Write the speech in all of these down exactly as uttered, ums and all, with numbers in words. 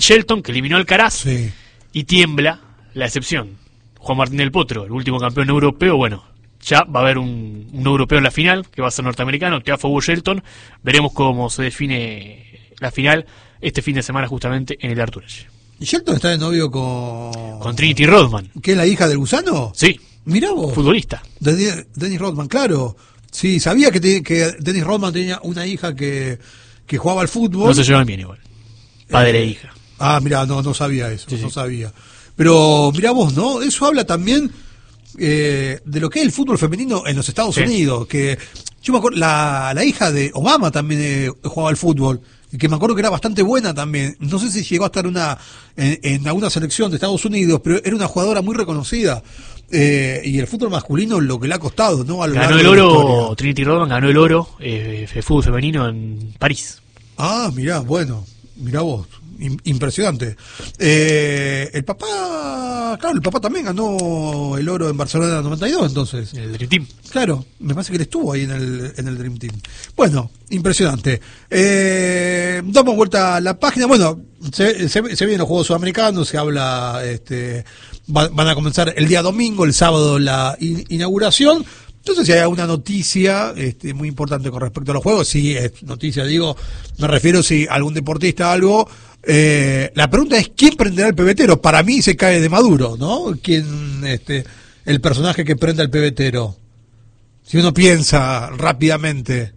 Shelton, que eliminó al Alcaraz, Sí. y tiembla la excepción. Juan Martín del Potro, el último campeón europeo, bueno, ya va a haber un, un europeo en la final, que va a ser norteamericano, Tiafoe Shelton. Veremos cómo se define la final este fin de semana justamente en el Arthur Ashe. ¿Y Shelton está de novio con... Con Trinity Rodman. ¿Que es la hija del gusano? Sí. Mirá vos. Futbolista. De Dennis Rodman, claro. Sí, sabía que, te, que Dennis Rodman tenía una hija que, que jugaba al fútbol. No se llevan bien igual. Padre Eh, e hija. Ah, mirá, no, no sabía eso, Sí, no sí. sabía. Pero mirá vos, ¿no? Eso habla también eh, de lo que es el fútbol femenino en los Estados Sí. Unidos. Que yo me acuerdo, la, la hija de Obama también eh, jugaba al fútbol. Y que me acuerdo que era bastante buena también. No sé si llegó a estar una en, en alguna selección de Estados Unidos, pero era una jugadora muy reconocida. Eh, y el fútbol masculino lo que le ha costado, ¿no? A lo Ganó largo el de la oro, historia. Trinity Rodman ganó el oro, eh, de fútbol femenino en París. Ah, mirá, bueno, mirá vos, im- impresionante. Eh, el papá, claro, el papá también ganó el oro en Barcelona noventa y dos, entonces. El Dream Team. Claro, me parece que él estuvo ahí en el, en el Dream Team. Bueno, impresionante. Eh, damos vuelta a la página. Bueno, se, se, se vienen los Juegos Sudamericanos, se habla, este, va- van a comenzar el día domingo, el sábado la in- inauguración. Entonces, si hay alguna noticia este, muy importante con respecto a los Juegos, si es noticia, digo, me refiero si algún deportista algo. Eh, la pregunta es, ¿quién prenderá el pebetero? Para mí se cae de Maduro, ¿no? ¿Quién, este, el personaje que prenda el pebetero? Si uno piensa rápidamente.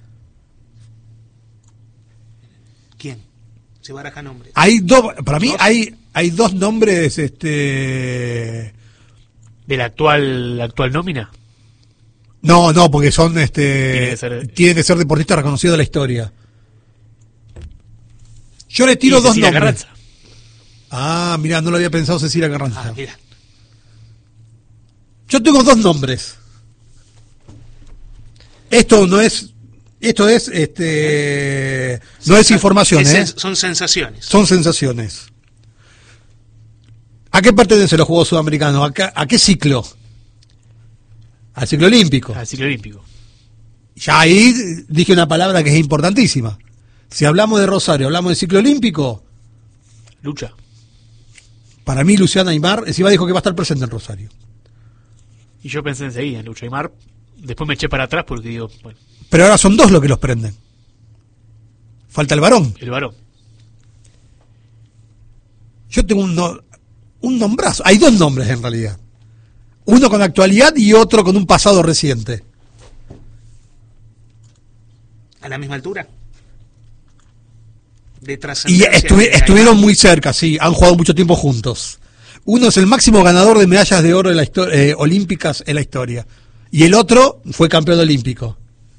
¿Quién? Se baraja nombres. Hay dos, para mí ¿Dos? hay, hay dos nombres, este, ¿De la actual, la actual nómina? no, no, porque son, este, Tiene que ser- tienen que ser deportistas reconocidos de la historia. Yo le tiro Y dos Cecilia nombres. Carranza. Ah, mirá, no lo había pensado Cecilia Carranza. Ah, mira. Yo tengo dos nombres. Esto no es, esto es, este, no es información, Es ¿eh? sens- Son sensaciones. Son sensaciones. ¿A qué pertenecen los Juegos Sudamericanos? ¿A qué, a qué ciclo? Al ciclo olímpico. Al ciclo olímpico. Ya ahí dije una palabra que es importantísima. Si hablamos de Rosario, hablamos de ciclo olímpico, Lucha. para mí Luciana Aymar, encima dijo que va a estar presente en Rosario. Y yo pensé enseguida en Lucha Aymar. Después me eché para atrás porque digo, bueno, Pero ahora son dos los que los prenden. Falta el varón. el varón. Yo tengo un, no- un nombrazo. Hay dos nombres en realidad. Uno con actualidad y otro con un pasado reciente. ¿A la misma altura? De Y trascendencia. estuvi- de- estuvieron muy cerca, sí. Han jugado mucho tiempo juntos. Uno es el máximo ganador de medallas de oro de la histo- eh, olímpicas en la historia. Y el otro fue campeón olímpico.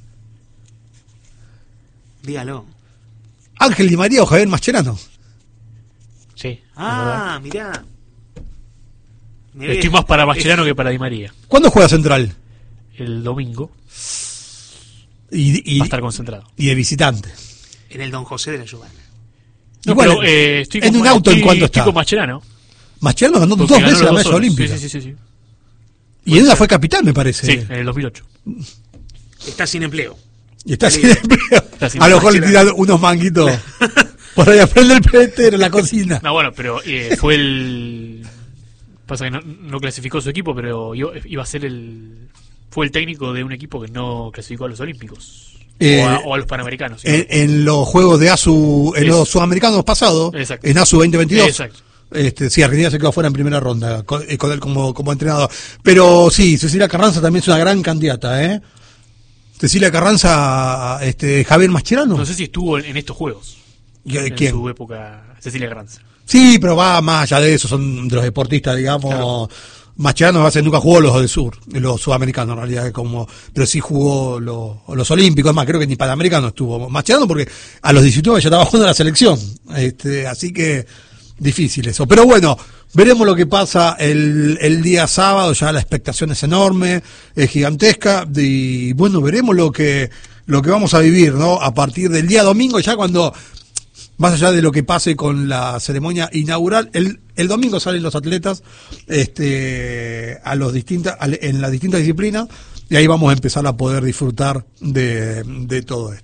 Dígalo. Ángel Di María o Javier Mascherano. Sí. es Ah, mirá. Me verdad. ve- Estoy más para Mascherano que para Di María. ¿Cuándo juega Central? El domingo Y, y, va a estar concentrado. y de visitante. En el Don José de la Giovanna. No, Igual, pero, eh, estoy en con- un auto, ¿en estoy- cuánto estoy está? con Mascherano. Mascherano ganó dos porque ganó veces los la dos medalla oros. olímpica. Sí, sí, sí, sí. Y en una fue capitán, me parece. Sí, en el dos mil ocho. Está sin empleo. Y está sin empleo. Está sin A lo mejor le Mascherano. tiran unos manguitos. Por ahí aprende el petero en la cocina. No, bueno, pero eh, fue el... Pasa que no, no clasificó su equipo, pero iba, iba a ser el... Fue el técnico de un equipo que no clasificó a los Olímpicos. Eh, o, a, o a los Panamericanos. ¿sí? En, en los juegos de ASU, en Es- los sudamericanos pasados, Exacto. en ASU veinte veintidós. Exacto. Este, sí, Argentina se quedó fuera en primera ronda con, eh, con él como, como entrenador. Pero sí, Cecilia Carranza también es una gran candidata, ¿eh? Cecilia Carranza, este, Javier Mascherano. No sé si estuvo en, en estos juegos. ¿Y- En ¿Quién? su época, Cecilia Carranza. Sí, pero va más allá de eso, son de los deportistas, digamos. Claro. Mascherano a veces nunca jugó los del sur, los sudamericanos en realidad, como, pero sí jugó los, los olímpicos, es más, creo que ni panamericano estuvo. Mascherano porque a los diecinueve ya estaba jugando la selección, este, así que difícil eso. Pero bueno, veremos lo que pasa el, el día sábado, ya la expectación es enorme, es gigantesca, y bueno, veremos lo que, lo que vamos a vivir, ¿no? A partir del día domingo, ya cuando, más allá de lo que pase con la ceremonia inaugural, el, el domingo salen los atletas este, a los distintas, a- en las distintas disciplinas, y ahí vamos a empezar a poder disfrutar de, de todo esto.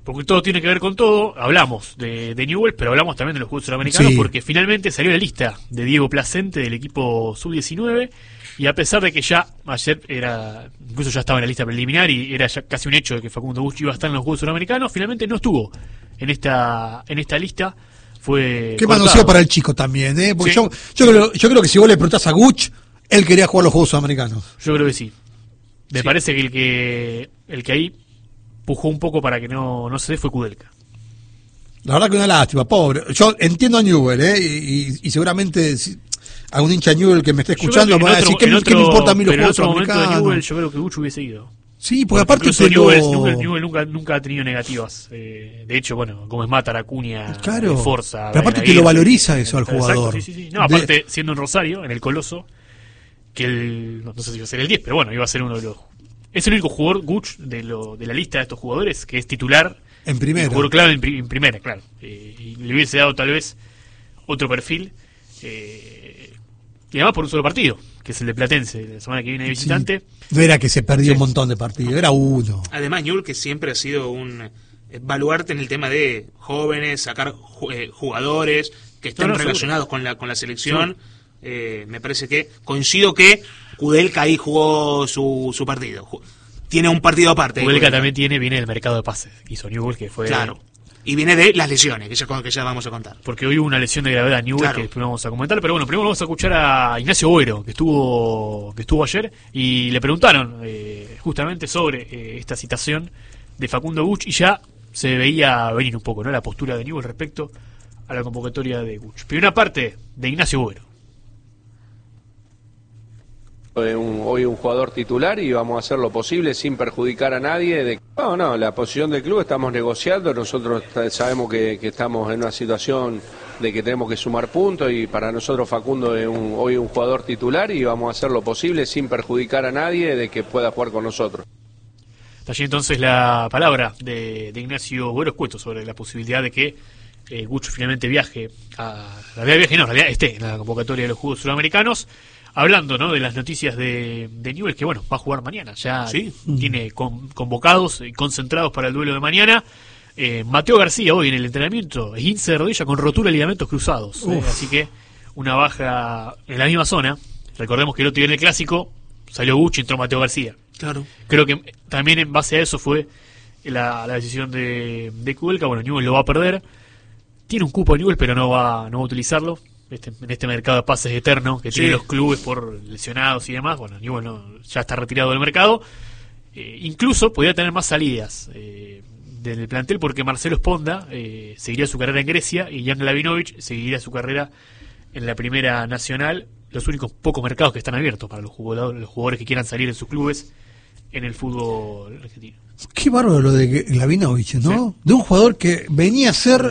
porque todo tiene que ver con todo. Hablamos de, de Newell's, pero hablamos también de los Juegos Suramericanos, Sí. porque finalmente salió la lista de Diego Placente del equipo sub diecinueve, y a pesar de que ya ayer era, incluso ya estaba en la lista preliminar y era ya casi un hecho de que Facundo Bush iba a estar en los Juegos Suramericanos, finalmente no estuvo en esta en esta lista. Fue Qué cortado. manoseo para el chico también, ¿eh? Porque Sí. yo, yo, creo, yo creo que si vos le preguntás a Guch, él quería jugar los Juegos Sudamericanos. Yo creo que sí. Me Sí. parece que el que el que ahí pujó un poco para que no, no se dé fue Kudelka. La verdad que una lástima, pobre. Yo entiendo a Newell, ¿eh? Y, y, y seguramente si, a un hincha Newell que me esté Yo escuchando creo me va a que en decir, otro- ¿qué, en me- otro- qué me importa a mí los pero en Juegos otro momento de Sudamericanos? Newell, yo creo que Buch hubiese ido. Sí, porque aparte incluso te lo... Newell, Newell- Newell nunca, nunca ha tenido negativas. Eh, de hecho, bueno, como es Mata, Acuña, Claro. Forza. Pero aparte Benavides, te lo valoriza eso al exacto, jugador. Sí, sí, sí. No, De- aparte, siendo en Rosario, en el Coloso, que el, no, no sé si iba a ser el diez, pero bueno, iba a ser uno de los... Es el único jugador, Guch, de, lo, de la lista de estos jugadores, que es titular. En primera. Y jugador clave en, pri- en primera, claro. Eh, y le hubiese dado tal vez otro perfil. Eh, y además por un solo partido, que es el de Platense, la semana que viene de Sí. visitante. No era que se perdió Sí. un montón de partidos, era uno. Además, Newell, que siempre ha sido un eh, baluarte en el tema de jóvenes, sacar ju- eh, jugadores que estén No, no, relacionados con la con la selección. Eh, me parece que coincido que Kudelka ahí jugó su, su partido. Ju- Tiene un partido aparte. Kudelka Kudelka. también tiene, viene del mercado de pases. Hizo Newell, que fue... Claro. Y viene de las lesiones, que ya, que ya vamos a contar. Porque hoy hubo una lesión de gravedad a Newell, Claro. que después vamos a comentar. Pero bueno, primero vamos a escuchar a Ignacio Boero, que estuvo que estuvo ayer, y le preguntaron eh, justamente sobre eh, esta citación de Facundo Buch, y ya se veía venir un poco, ¿no?, la postura de Newell respecto a la convocatoria de Buch. Primera parte de Ignacio Boero. Un- hoy un jugador titular y vamos a hacer lo posible sin perjudicar a nadie. De... No, no, la posición del club estamos negociando, nosotros t- sabemos que, que estamos en una situación de que tenemos que sumar puntos y para nosotros Facundo es un, hoy un jugador titular y vamos a hacer lo posible sin perjudicar a nadie de que pueda jugar con nosotros. Está allí entonces la palabra de, de Ignacio Boero Escueto sobre la posibilidad de que eh, Buch finalmente viaje a la viaje, no, en realidad esté en la convocatoria de los Juegos Sudamericanos. Hablando, ¿no?, de las noticias de, de Newell, que bueno, va a jugar mañana, ya Sí. tiene con- convocados y concentrados para el duelo de mañana. Eh, Mateo García hoy en el entrenamiento, esguince de rodilla con rotura de ligamentos cruzados, eh, así que una baja en la misma zona. Recordemos que el otro día en el Clásico salió Buch y entró Mateo García. Claro. Creo que también en base a eso fue la, la decisión de, de Kudelka. Bueno, Newell lo va a perder. Tiene un cupo Newell, pero no va, no va a utilizarlo. Este, en este mercado de pases eterno que Sí. tienen los clubes por lesionados y demás. Bueno, Newell no, ya está retirado del mercado. Eh, incluso podría tener más salidas eh, del plantel, porque Marcelo Esponda eh, seguiría su carrera en Grecia y Jan Lavinovich seguiría su carrera en la Primera Nacional. Los únicos pocos mercados que están abiertos para los jugadores, los jugadores que quieran salir en sus clubes en el fútbol argentino. Qué bárbaro lo de Lavinovich, ¿no? De un jugador que venía a ser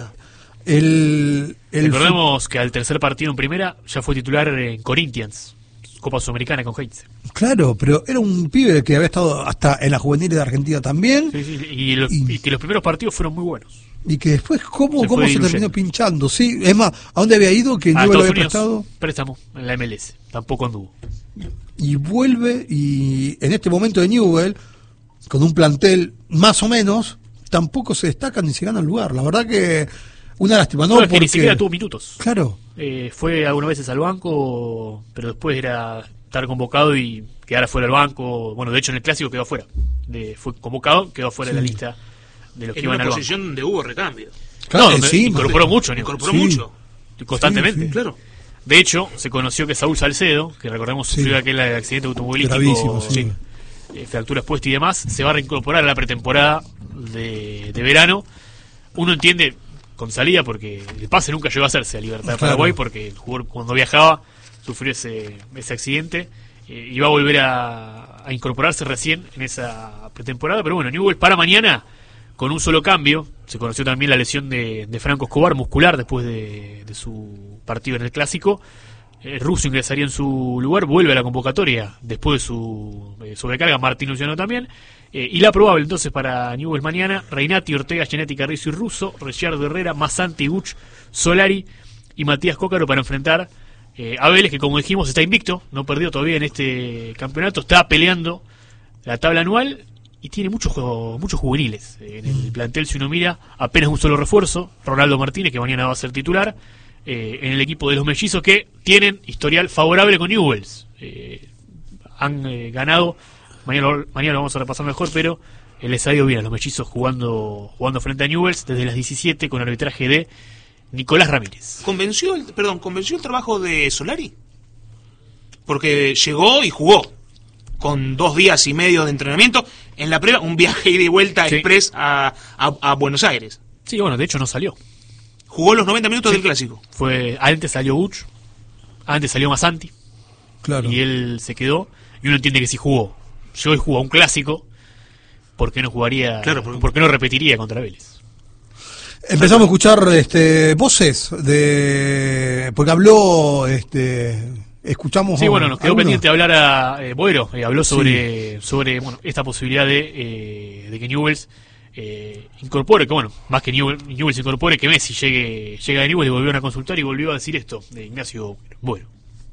el... el Recordemos que al tercer partido en primera ya fue titular en Corinthians, Copa Sudamericana con Heinze. Claro, pero era un pibe que había estado hasta en la juvenil de Argentina también, Sí, sí, y, los- Y- y que los primeros partidos fueron muy buenos. y que después cómo, Se cómo fue se diluyendo. terminó pinchando. Sí, es más, ¿a dónde había ido? Que A Newell lo Estados había Unidos, prestado. préstamo en la M L S, tampoco anduvo. Y vuelve, y en este momento de Newell, con un plantel más o menos, tampoco se destaca ni se gana el lugar. La verdad que una lástima, ¿no? No, es que ni Porque- siquiera tuvo minutos. Claro, Eh, fue algunas veces al banco, pero después era estar convocado y quedar fuera del banco. Bueno, de hecho en el Clásico quedó fuera. De, fue convocado, quedó fuera de la Sí. lista de los que En iban una al banco. posición donde hubo recambio. claro, No, encima. incorporó mucho, Newell. Incorporó Sí. mucho. Constantemente. Sí, sí. Claro. De hecho, se conoció que Saúl Salcedo, que recordemos Sí. sufrió aquel accidente automovilístico, Gravísimo, sí. eh, fractura expuesta y demás, se va a reincorporar a la pretemporada de, de verano. Uno entiende con salida, porque el pase nunca llegó a hacerse a Libertad de Claro. Paraguay, porque el jugador cuando viajaba sufrió ese, ese accidente eh, y va a volver a, a incorporarse recién en esa pretemporada. Pero bueno, Newell para mañana con un solo cambio. Se conoció también la lesión de, de Franco Escobar, muscular, después de, de su partido en el Clásico. El ruso ingresaría en su lugar, vuelve a la convocatoria después de su eh, sobrecarga, Martín Luciano también. Eh, y la probable entonces para Newell's mañana: Reinati, Ortega, Genetti, Carrizo y Russo, Ricciardo Herrera, Masanti, Guch, Solari y Matías Cócaro para enfrentar eh, a Vélez, que como dijimos está invicto, no perdió todavía en este campeonato, está peleando la tabla anual y tiene muchos muchos juveniles. En el plantel, si uno mira, apenas un solo refuerzo, Ronaldo Martínez, que mañana va a ser titular, eh, en el equipo de los mellizos, que tienen historial favorable con Newell's. Eh, han eh, ganado, mañana lo, mañana lo vamos a repasar mejor, pero eh, les ha ido bien a los mellizos jugando jugando frente a Newell's desde las diecisiete con arbitraje de Nicolás Ramírez. ¿Convenció el, perdón, ¿convenció el trabajo de Solari? Porque llegó y jugó con dos días y medio de entrenamiento. En la prueba, un viaje ida y vuelta sí. express a, a, a Buenos Aires. Sí, bueno, de hecho no salió. Jugó los noventa minutos sí. del Clásico. Fue Antes salió Uch, antes salió Masanti. Claro. Y él se quedó. Y uno entiende que si jugó, yo hoy jugó a un Clásico, ¿por qué no jugaría? Claro, porque... ¿Por qué no repetiría contra Vélez? Empezamos a escuchar este, voces de. Porque habló. este Escuchamos. Sí, bueno, nos quedó algunos. pendiente hablar a eh, Boero, eh, habló sobre sí. sobre bueno esta posibilidad de, eh, de que Newell's eh, incorpore, que bueno, más que Newell's, Newell's incorpore, que Messi llegue llega de Newell's y volvió a consultar y volvió a decir esto de Ignacio Boero.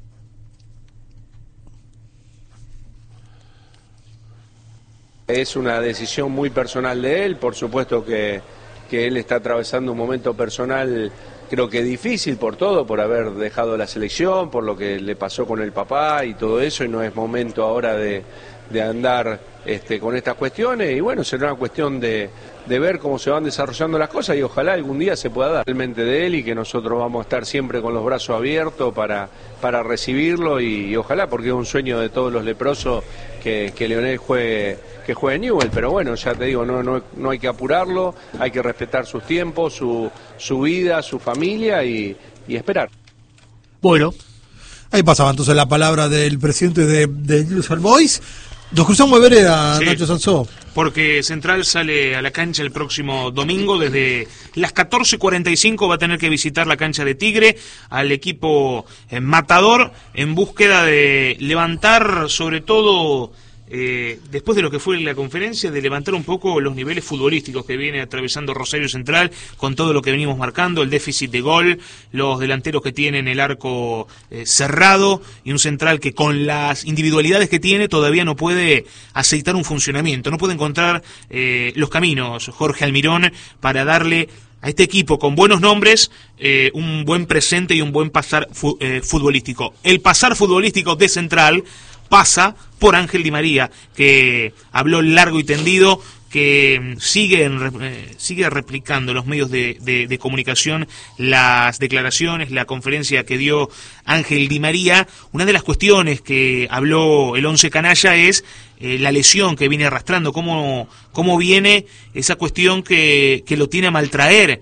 Es una decisión muy personal de él, por supuesto que, que él está atravesando un momento personal, creo que difícil por todo, por haber dejado la selección, por lo que le pasó con el papá y todo eso, y no es momento ahora de, de andar este, con estas cuestiones, y bueno, será una cuestión de, de ver cómo se van desarrollando las cosas, y ojalá algún día se pueda dar realmente de él, y que nosotros vamos a estar siempre con los brazos abiertos para, para recibirlo, y, y ojalá, porque es un sueño de todos los leprosos que, que Leonel juegue, que juegue Newell, pero bueno, ya te digo, no, no, no hay que apurarlo, hay que respetar sus tiempos, su, su vida, su familia, y, y esperar. Bueno, ahí pasaba entonces la palabra del presidente de, de Newell's Old Boys. Nos cruzamos de vereda, sí, Nacho Sansó. Porque Central sale a la cancha el próximo domingo desde las catorce cuarenta y cinco, va a tener que visitar la cancha de Tigre al equipo eh, matador en búsqueda de levantar, sobre todo eh, después de lo que fue la conferencia, de levantar un poco los niveles futbolísticos que viene atravesando Rosario Central con todo lo que venimos marcando, el déficit de gol, los delanteros que tienen el arco eh, cerrado y un Central que con las individualidades que tiene todavía no puede aceitar un funcionamiento, no puede encontrar eh, los caminos, Jorge Almirón, para darle a este equipo con buenos nombres eh, un buen presente y un buen pasar fu- eh, futbolístico. El pasar futbolístico de Central pasa por Ángel Di María, que habló largo y tendido, que sigue, eh, sigue replicando los medios de, de, de comunicación las declaraciones, la conferencia que dio Ángel Di María. Una de las cuestiones que habló el Once Canalla es eh, la lesión que viene arrastrando, cómo, cómo viene esa cuestión que, que lo tiene a maltraer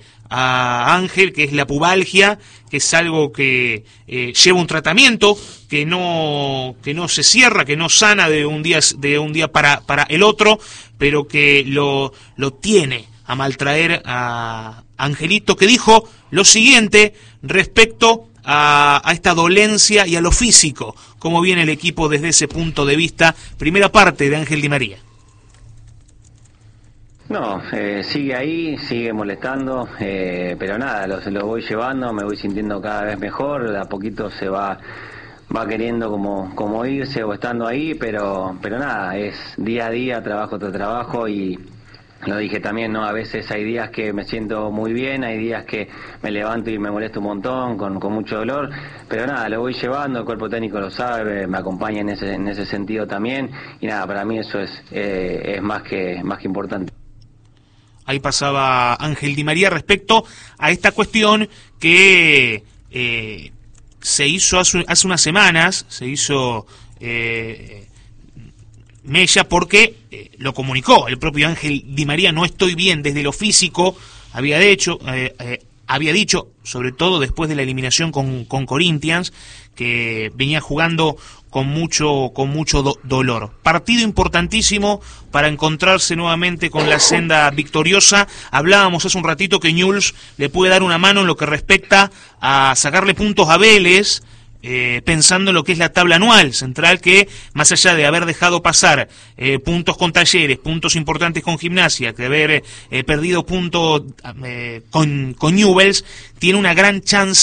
a Ángel, que es la pubalgia, que es algo que eh, lleva un tratamiento, que no que no se cierra, que no sana de un día de un día para para el otro, pero que lo lo tiene a maltraer a Angelito, que dijo lo siguiente respecto a, a esta dolencia y a lo físico, cómo viene el equipo desde ese punto de vista. Primera parte de Ángel Di María. No, eh, sigue ahí, sigue molestando, eh, pero nada, lo, lo voy llevando, me voy sintiendo cada vez mejor, de a poquito se va va queriendo como como irse o estando ahí, pero pero nada, es día a día, trabajo tras trabajo, y lo dije también, ¿no? A veces hay días que me siento muy bien, hay días que me levanto y me molesto un montón, con, con mucho dolor, pero nada, lo voy llevando, el cuerpo técnico lo sabe, me acompaña en ese en ese sentido también, y nada, para mí eso es eh, es más que más que importante. Ahí pasaba Ángel Di María respecto a esta cuestión que eh, se hizo hace, hace unas semanas, se hizo eh, mella porque eh, lo comunicó el propio Ángel Di María: no estoy bien desde lo físico, había dicho, eh, eh, había dicho, sobre todo después de la eliminación con, con Corinthians, que venía jugando con mucho con mucho do- dolor. Partido importantísimo para encontrarse nuevamente con la senda victoriosa. Hablábamos hace un ratito que Newell's le puede dar una mano en lo que respecta a sacarle puntos a Vélez, eh, pensando en lo que es la tabla anual. Central, que más allá de haber dejado pasar eh, puntos con Talleres, puntos importantes con Gimnasia, de haber eh, perdido puntos eh, con, con Newell's, tiene una gran chance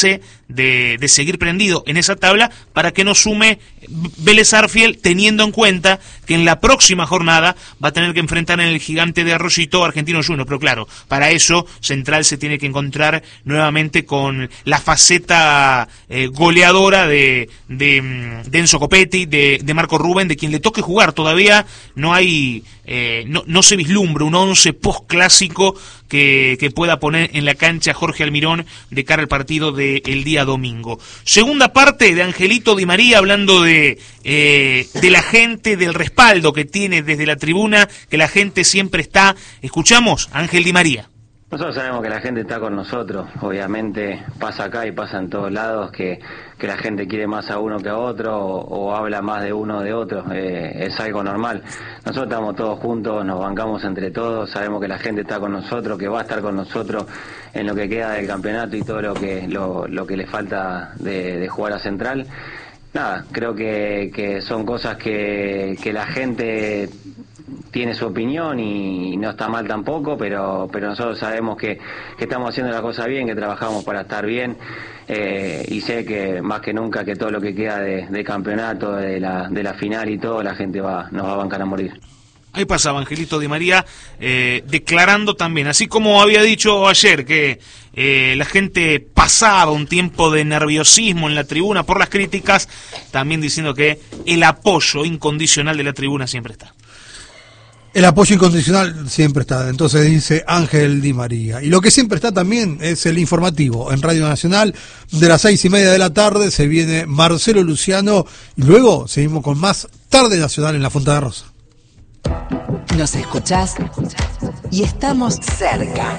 de, de seguir prendido en esa tabla para que no sume Vélez Sarsfield, teniendo en cuenta que en la próxima jornada va a tener que enfrentar en el Gigante de Arroyito Argentinos Juniors. Pero claro, para eso Central se tiene que encontrar nuevamente con la faceta eh, goleadora de, de, de Enzo Copetti, de, de Marco Rubén, de quien le toque jugar. Todavía no hay, eh, no, no se vislumbra un once post-clásico que, que pueda poner en la cancha Jorge Almirón de cara al partido del día domingo. Segunda parte de Angelito Di María, hablando de, eh, de la gente, del respaldo que tiene desde la tribuna, que la gente siempre está. Escuchamos a Ángel Di María. Nosotros sabemos que la gente está con nosotros, obviamente pasa acá y pasa en todos lados que, que la gente quiere más a uno que a otro o, o habla más de uno o de otro, eh, es algo normal. Nosotros estamos todos juntos, nos bancamos entre todos, sabemos que la gente está con nosotros, que va a estar con nosotros en lo que queda del campeonato y todo lo que lo, lo que le falta de, de jugar a Central. Nada, creo que, que son cosas que, que la gente tiene su opinión y no está mal tampoco, pero pero nosotros sabemos que, que estamos haciendo la cosa bien, que trabajamos para estar bien, eh, y sé que más que nunca que todo lo que queda de, de campeonato, de la, de la final y todo, la gente va nos va a bancar a morir. Ahí pasaba Angelito Di María eh, declarando también, así como había dicho ayer que eh, la gente pasaba un tiempo de nerviosismo en la tribuna por las críticas, también diciendo que el apoyo incondicional de la tribuna siempre está. El apoyo incondicional siempre está, entonces dice Ángel Di María. Y lo que siempre está también es el informativo en Radio Nacional. De las seis y media de la tarde se viene Marcelo Luciano y luego seguimos con más Tarde Nacional en la Fontana Rosa. Nos escuchás y estamos cerca.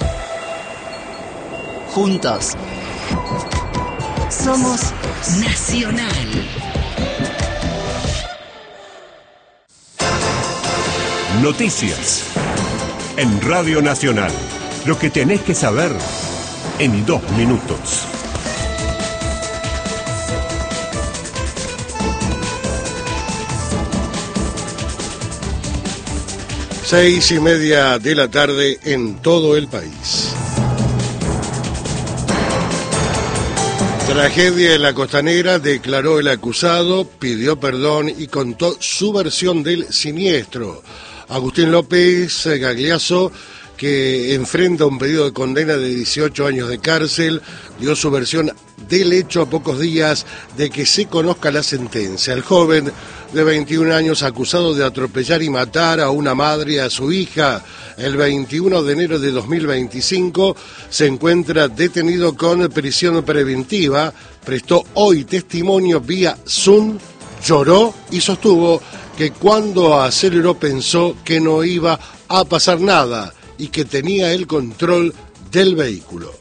Juntos somos Nacional. Noticias en Radio Nacional. Lo que tenés que saber en dos minutos. Seis y media de la tarde en todo el país. Tragedia en la Costanera, declaró el acusado, pidió perdón y contó su versión del siniestro. Agustín López Gagliaso, que enfrenta un pedido de condena de dieciocho años de cárcel, dio su versión del hecho a pocos días de que se conozca la sentencia. El joven de veintiún años, acusado de atropellar y matar a una madre y a su hija el veintiuno de enero de dos mil veinticinco, se encuentra detenido con prisión preventiva. Prestó hoy testimonio vía Zoom, lloró y sostuvo que cuando aceleró pensó que no iba a pasar nada y que tenía el control del vehículo.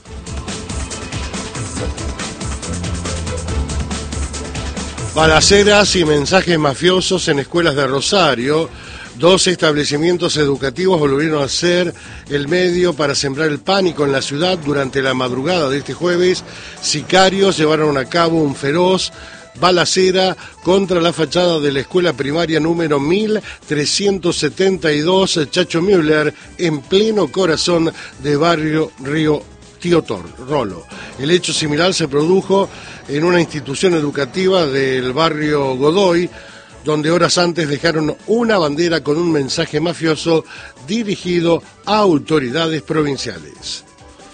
Balaceras y mensajes mafiosos en escuelas de Rosario. Dos establecimientos educativos volvieron a ser el medio para sembrar el pánico en la ciudad durante la madrugada de este jueves. Sicarios llevaron a cabo un feroz balacera contra la fachada de la escuela primaria número mil trescientos setenta y dos Chacho Müller, en pleno corazón de barrio Río Tío Rolo. El hecho similar se produjo en una institución educativa del barrio Godoy, donde horas antes dejaron una bandera con un mensaje mafioso dirigido a autoridades provinciales.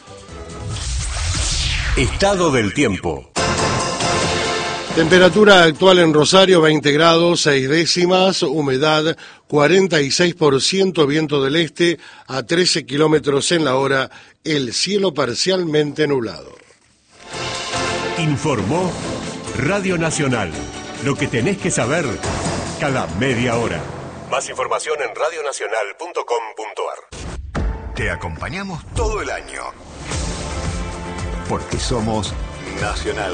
Estado del tiempo. Temperatura actual en Rosario, veinte grados, seis décimas, humedad cuarenta y seis por ciento, viento del este a trece kilómetros en la hora, el cielo parcialmente nublado. Informó Radio Nacional. Lo que tenés que saber cada media hora. Más información en radio nacional punto com punto ar. Te acompañamos todo el año. Porque somos Nacional.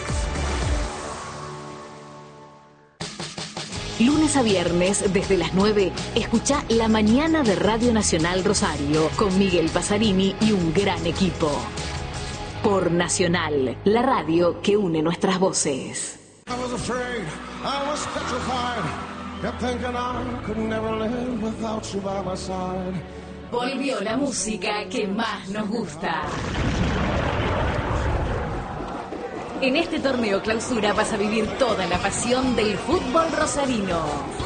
Lunes a viernes, desde las nueve, escucha La Mañana de Radio Nacional Rosario, con Miguel Pasarini y un gran equipo. Por Nacional, la radio que une nuestras voces. I was afraid, I was petrified, kept thinking I could never live without you by my side. Volvió la música que más nos gusta. En este torneo clausura vas a vivir toda la pasión del fútbol rosarino.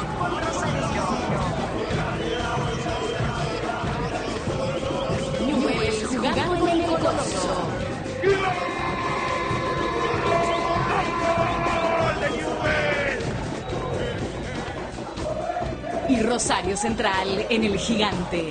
Newell's jugando en el Coloso. Y Rosario Central en el Gigante.